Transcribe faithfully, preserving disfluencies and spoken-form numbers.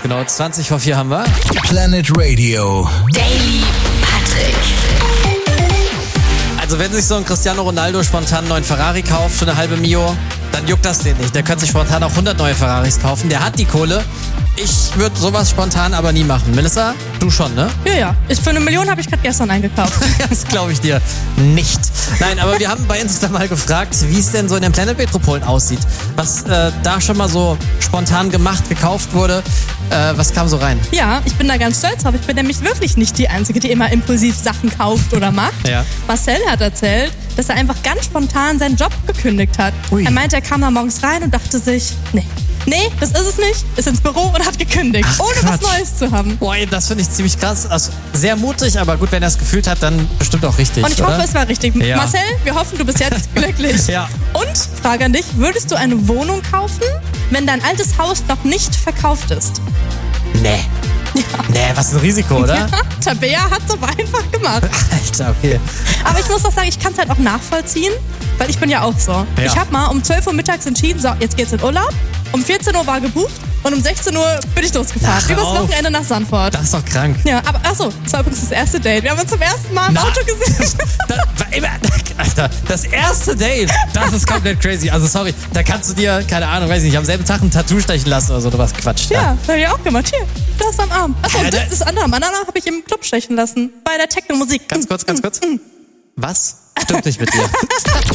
genau. zwanzig vor vier haben wir. Planet Radio. Daily Patrick. Also wenn sich so ein Cristiano Ronaldo spontan einen neuen Ferrari kauft für eine halbe Mio, dann juckt das den nicht. Der könnte sich spontan auch hundert neue Ferraris kaufen. Der hat die Kohle. Ich würde sowas spontan aber nie machen. Melissa, du schon, ne? Ja, ja. Ich, für eine Million habe ich gerade gestern eingekauft. Das glaube ich dir nicht. Nein, aber wir haben bei Insta mal gefragt, wie es denn so in den Planet Metropolen aussieht. Was äh, da schon mal so spontan gemacht, gekauft wurde. Äh, was kam so rein? Ja, ich bin da ganz stolz drauf. Ich bin nämlich wirklich nicht die Einzige, die immer impulsiv Sachen kauft oder macht. Ja. Marcel hat erzählt, dass er einfach ganz spontan seinen Job gekündigt hat. Ui. Er meinte, er kam da morgens rein und dachte sich, nee, nee, das ist es nicht. Ist ins Büro und hat gekündigt, Ach, ohne Quatsch. was Neues zu haben. Boah, das finde ich ziemlich krass. Also sehr mutig, aber gut, wenn er es gefühlt hat, dann bestimmt auch richtig, Und ich oder? hoffe, es war richtig. Ja. Marcel, wir hoffen, du bist jetzt glücklich. Ja. Und, Frage an dich, würdest du eine Wohnung kaufen, wenn dein altes Haus noch nicht verkauft ist? Nee. Ja. Nee, was ein Risiko, oder? Ja, Tabea hat es aber einfach gemacht. Alter, okay. Aber ich muss auch sagen, ich kann es halt auch nachvollziehen, weil ich bin ja auch so. Ja. Ich habe mal um zwölf Uhr mittags entschieden, so, jetzt geht's in Urlaub. Um vierzehn Uhr war gebucht und um sechzehn Uhr bin ich losgefahren. Ach, hör Übers auf. Wochenende nach Sandford. Das ist doch krank. Ja, aber achso, das war übrigens das erste Date. Wir haben uns zum ersten Mal im Na, Auto gesehen. Das, war immer, Alter, das erste Date, das ist komplett crazy. Also sorry, da kannst du dir, keine Ahnung, weiß ich nicht, am selben Tag ein Tattoo stechen lassen oder so, oder was Quatsch. Ja, das hab ich auch gemacht. Hier, das am Arm. Achso, Ja, und das da- ist das andere. Mein anderer habe ich im Club stechen lassen. Bei der Techno-Musik. Ganz kurz, ganz kurz. Was stimmt nicht mit dir?